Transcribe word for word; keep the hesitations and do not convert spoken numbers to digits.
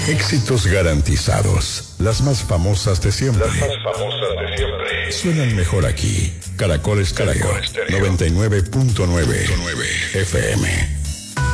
Éxitos garantizados. Las más famosas de siempre. Las más famosas de siempre. Suenan mejor aquí. Caracol Estéreo. noventa y nueve punto nueve F M.